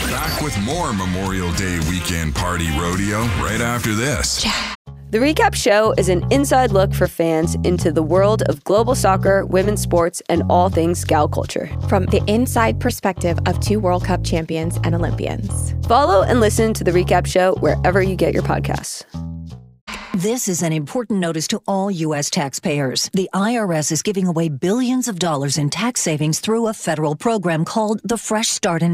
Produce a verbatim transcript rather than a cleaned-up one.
Back with more Memorial Day weekend party rodeo right after this. The Recap Show is an inside look for fans into the world of global soccer, women's sports, and all things gal culture. From the inside perspective of two World Cup champions and Olympians. Follow and listen to The Recap Show wherever you get your podcasts. This is an important notice to all U S taxpayers. The I R S is giving away billions of dollars in tax savings through a federal program called the Fresh Start Initiative.